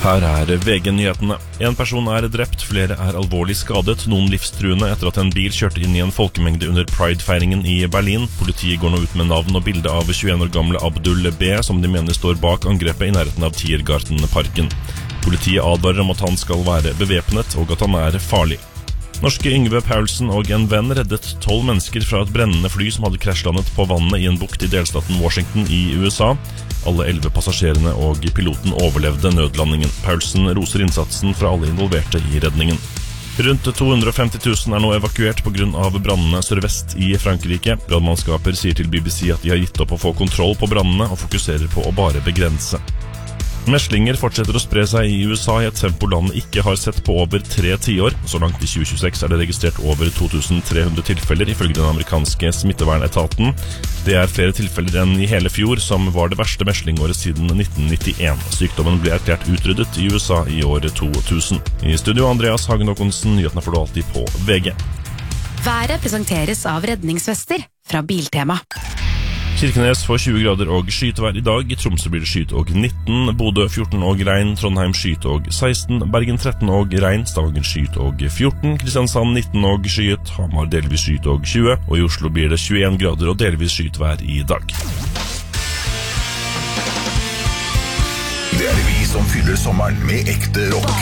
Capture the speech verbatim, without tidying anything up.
Her er V G-nyhetene. En person er drept, flere er alvorlig skadet, noen livstruende etter at en bil kjørte inn i en folkemengde under Pride-feiringen i Berlin. Politiet går nå ut med navn og bilde av tjueen år gamle Abdul B, som de mener står bak angrepet i nærheten av Tiergarten-parken. Politiet advarer om at han skal være bevæpnet og at han er farlig. Norske Yngve Paulsen og en venn reddet tolv mennesker fra et brennende fly som hadde krasjlandet på vannet i en bukt i delstaten Washington i U S A. Alle elleve passasjerene og piloten overlevde nødlandingen. Paulsen roser innsatsen fra alle involverte i redningen. Rundt to hundre og femti tusen er nå evakuert på grunn av brannene sørvest i Frankrike. Brannmannskaper sier til B B C at de har gitt opp å få kontroll på brannene og fokuserer på å bare begrense. Meslinger fortsetter å spre seg i U S A i et tempo landet ikke har sett på over tre tiår. Så langt i tjue tjueseks er det registrert over to tusen tre hundre tilfeller ifølge den amerikanske smittevernetaten. Det er flere tilfeller enn i hele fjor, som var det verste meslingåret siden nitten nittien. Sykdommen ble erklært utryddet i U S A i år to tusen. I studio Andreas Hagen Håkonsen, nyhetene får du alltid på V G. Været presenteres av redningsvester fra Biltema. Kirkenes får tjue grader og skytevær i dag. I Tromsø blir det skyt og nitten, Bodø fjorten og regn, Trondheim skyt og seksten, Bergen tretten og regn, Stavanger skyt og fjorten, Kristiansand nitten og skyet, Hamar delvis skyt og tjue, og i Oslo blir det tjueen grader og delvis skytevær i dag. Det er vi som fyller sommeren med ekte rock.